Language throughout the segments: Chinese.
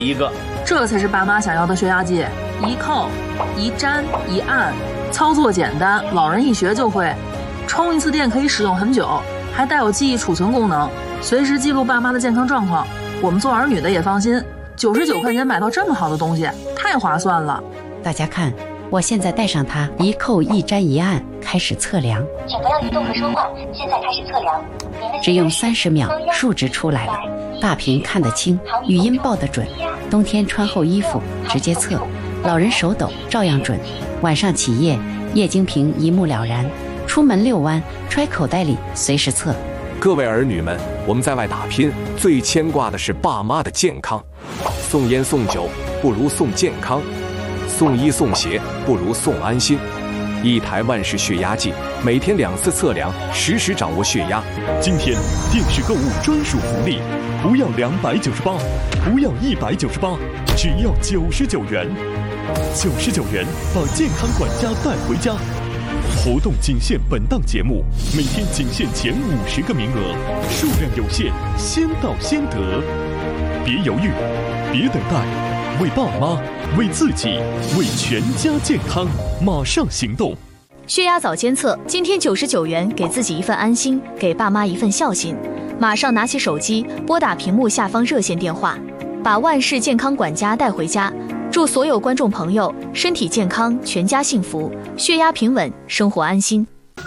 一个。 这才是爸妈想要的血压计，一扣、一粘、一按，操作简单，老人一学就会。充一次电可以使用很久，还带有记忆储存功能，随时记录爸妈的健康状况。我们做儿女的也放心，99块钱买到这么好的东西，太划算了。 大家看，我现在带上它，一扣一粘一按，开始测量。 请不要移动和说话，现在开始测量。 只用30秒，数值出来了，大屏看得清，语音报得准。冬天穿厚衣服直接测，老人手抖照样准。晚上起夜，液晶屏一目了然。出门遛弯，揣口袋里随时测。 各位儿女们，我们在外打拼，最牵挂的是爸妈的健康。送烟送酒不如送健康，送衣送鞋不如送安心。一台万氏血压计，每天2次测量，实时掌握血压。 今天电视购物专属福利，不要298，不要198，只要99元。99元把健康管家带回家。活动仅限本档节目，每天仅限前50个名额，数量有限，先到先得。别犹豫，别等待，为爸妈，为自己，为全家健康，马上行动！ 血压早监测，今天99元，给自己一份安心，给爸妈一份孝心。马上拿起手机，拨打屏幕下方热线电话，把万氏健康管家带回家。祝所有观众朋友身体健康，全家幸福，血压平稳，生活安心。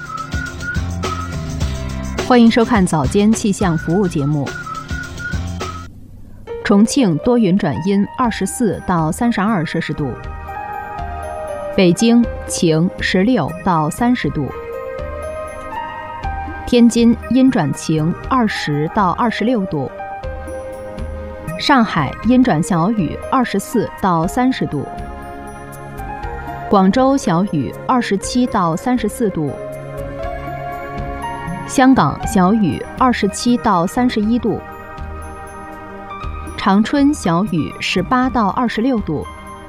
欢迎收看早间气象服务节目。重庆多云转阴，24到32摄氏度。北京晴，16到30度。天津阴转晴，20到26度。上海阴转小雨，24到30度。广州小雨，27到34度。香港小雨，27到31度。长春小雨，18到26度。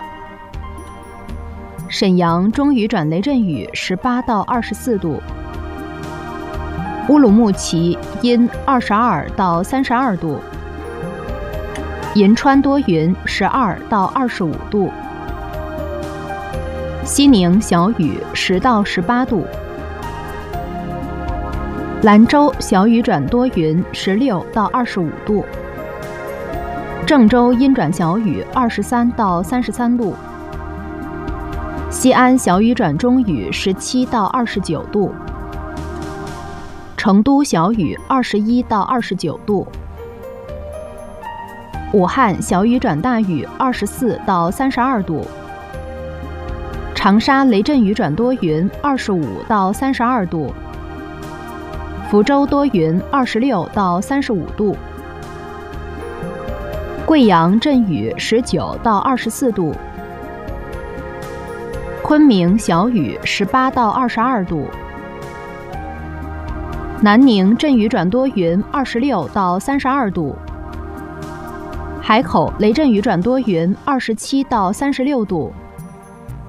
沈阳中雨转雷阵雨，18到24度。乌鲁木齐阴，22到32度。银川多云，12到25度。西宁小雨，10到18度。兰州小雨转多云，16到25度。郑州阴转小雨，23到33度。西安小雨转中雨，17到29度。成都小雨，21到29度。武汉小雨转大雨，24到32度。长沙雷阵雨转多云，25到32度。福州多云，26到35度。贵阳阵雨，19到24度。昆明小雨，18到22度。南宁阵雨转多云，26到32度。海口雷阵雨转多云，27到36度。